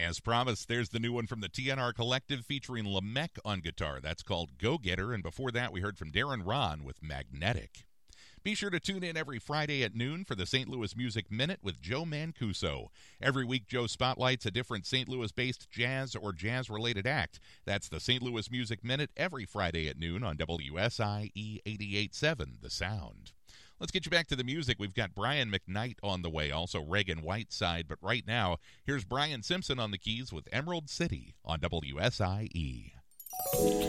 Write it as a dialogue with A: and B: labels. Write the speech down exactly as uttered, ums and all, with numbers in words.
A: As promised, there's the new one from the T N R Collective featuring Lamech on guitar. That's called Go Getter, and before that we heard from Darren Ron with Magnetic. Be sure to tune in every Friday at noon for the Saint Louis Music Minute with Joe Mancuso. Every week, Joe spotlights a different Saint Louis-based jazz or jazz-related act. That's the Saint Louis Music Minute every Friday at noon on W S I E eighty-eight point seven, The Sound. Let's get you back to the music. We've got Brian McKnight on the way, also Reagan Whiteside. But right now, here's Brian Simpson on the keys with Emerald City on W S I E.